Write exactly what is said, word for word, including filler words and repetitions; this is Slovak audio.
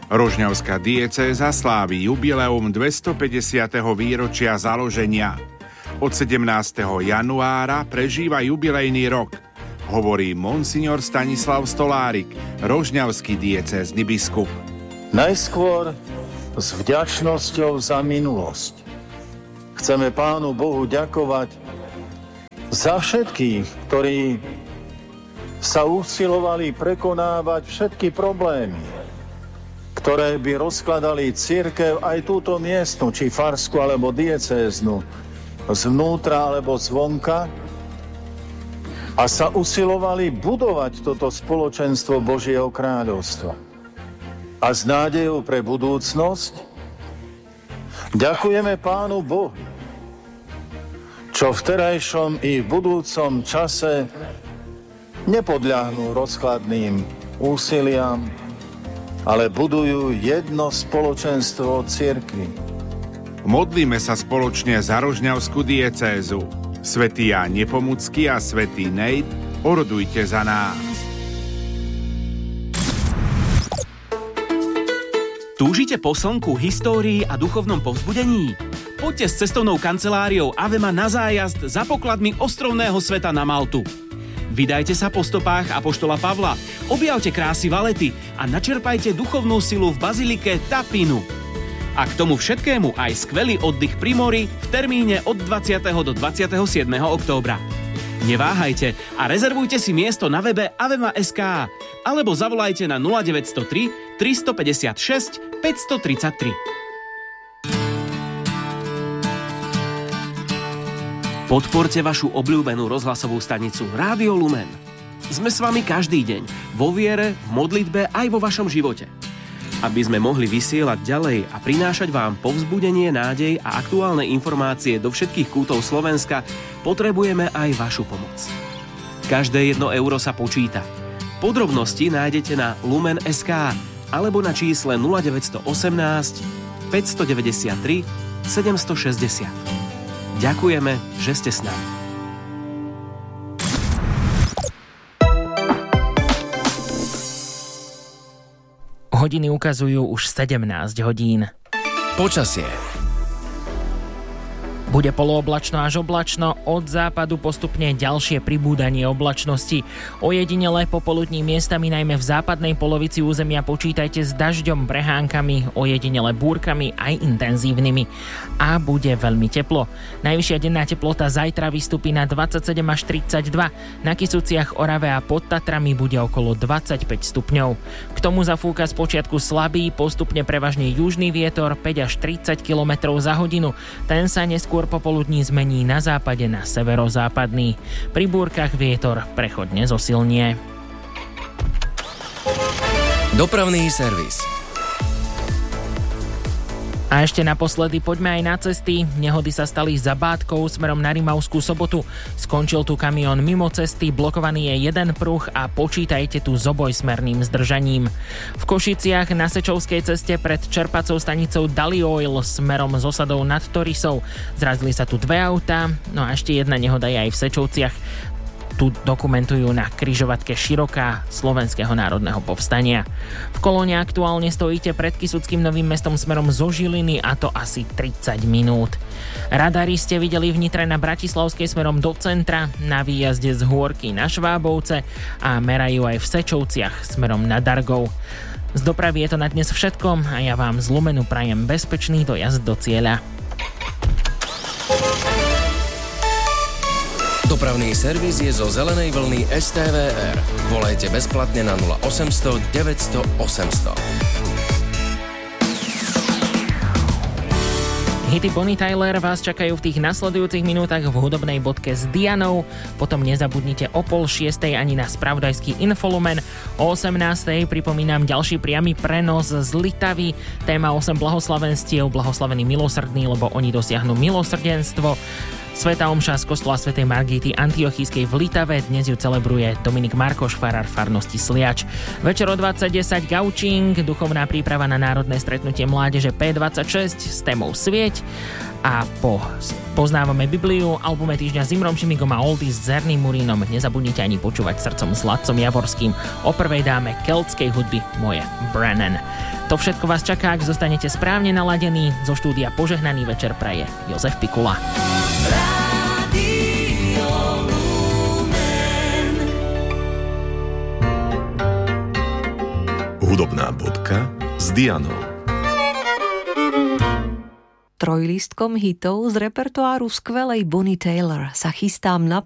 Rožňavská diecéza slávi jubileum dvestopäťdesiateho výročia založenia. Od sedemnásteho januára prežíva jubilejný rok, hovorí monsignor Stanislav Stolárik, rožňavský diecézny biskup. Najskôr s vďačnosťou za minulosť. Chceme Pánu Bohu ďakovať za všetkých, ktorí sa usilovali prekonávať všetky problémy, ktoré by rozkladali cirkev aj túto miestnu, či farskú alebo diecéznu, zvnútra alebo zvonka, a sa usilovali budovať toto spoločenstvo Božieho kráľovstva. A s nádejou pre budúcnosť ďakujeme Pánu Bohu, čo v terajšom i v budúcom čase nepodľahnú rozkladným úsiliam, ale budujú jedno spoločenstvo cirkvi. Modlíme sa spoločne za rožňavskú diecézu. Svätý Ján Nepomucký a svätý Nejt, orodujte za nás. Túžite po slnku, histórii a duchovnom povzbudení? Poďte s cestovnou kanceláriou Avema na zájazd za pokladmi ostrovného sveta na Maltu. Vydajte sa po stopách apoštola Pavla, objavte krásy Valety a načerpajte duchovnú silu v bazilike Tapinu. A k tomu všetkému aj skvelý oddych pri mori v termíne od dvadsiateho do dvadsiateho siedmeho októbra. Neváhajte a rezervujte si miesto na webe avema bodka es ká alebo zavolajte na nula deväť nula tri, tristopäťdesiatšesť, päťstotridsaťtri. Podporte vašu obľúbenú rozhlasovú stanicu Rádio Lumen. Sme s vami každý deň, vo viere, v modlitbe aj vo vašom živote. Aby sme mohli vysielať ďalej a prinášať vám povzbudenie, nádej a aktuálne informácie do všetkých kútov Slovenska, potrebujeme aj vašu pomoc. Každé jedno euro sa počíta. Podrobnosti nájdete na lumen bodka es ká alebo na čísle nula deväť jedna osem, päť deväť tri, sedem šesť nula. Ďakujeme, že ste s nami. Hodiny ukazujú už sedemnásť hodín. Počasie. Bude polooblačno až oblačno, od západu postupne ďalšie pribúdanie oblačnosti. Ojedinele popoludní miestami najmä v západnej polovici územia počítajte s dažďom, prehánkami, ojedinele búrkami aj intenzívnymi. A bude veľmi teplo. Najvyššia denná teplota zajtra vystúpi na dvadsaťsedem až tridsaťdva. Na Kysuciach, Orave a pod Tatrami bude okolo dvadsaťpäť stupňov. K tomu zafúka z počiatku slabý, postupne prevažne južný vietor päť až tridsať kilometrov za hodinu. Ten sa neskôr popoludní zmení na západe na severozápadný. Pri búrkach vietor prechodne zosilnie. Dopravný servis. A ešte naposledy poďme aj na cesty. Nehody sa stali za Bátkou smerom na Rimavskú Sobotu. Skončil tu kamión mimo cesty, blokovaný je jeden pruh a počítajte tu s obojsmerným zdržaním. V Košiciach na Sečovskej ceste pred čerpacou stanicou Dali Oil smerom z osadou nad Torisou zrazili sa tu dve autá, no a ešte jedna nehoda je aj v Sečovciach. Tu dokumentujú na križovatke Široká Slovenského národného povstania. V kolóne aktuálne stojíte pred Kysuckým Novým Mestom smerom zo Žiliny a to asi tridsať minút. Radary ste videli v Nitre na Bratislavskej smerom do centra, na výjazde z Hôrky na Švábovce a merajú aj v Sečovciach smerom na Dargov. Z dopravy je to na dnes všetko a ja vám z Lumenu prajem bezpečný dojazd do cieľa. Dopravný servis je zo zelenej vlny es té vé er. Volajte bezplatne na nula osemsto deväťsto osemsto. Hity Bonnie Tyler vás čakajú v tých nasledujúcich minútach v hudobnej bodke s Dianou. Potom nezabudnite o pol šiestej ani na spravodajský Infolumen. O osemnástej pripomínam ďalší priamy prenos z Litavy. Téma osem blahoslavenstiev, blahoslavení milosrdní, lebo oni dosiahnu milosrdenstvo. Svätá omša z kostola svätej Margity Antiochískej v Litave, dnes ju celebruje Dominik Markoš, farár farnosti Sliač. Večer o dvadsať desať gaučing, duchovná príprava na národné stretnutie mládeže pé dvadsaťšesť s témou Svieť. A po Poznávame Bibliu, albume týždňa s Imrom Šimigom a Oldies s Zerným Murínom. Nezabudnite ani počúvať srdcom s Ladcom Javorským. O prvej dáme keltskej hudby Moje Brennan. To všetko vás čaká, ak zostanete správne naladení. Zo štúdia požehnaný večer praje Jozef Pikula. Hudobná bodka s Dianou. Trojlistkom hitov z repertoáru skvelej Bonnie Tyler sa chystám na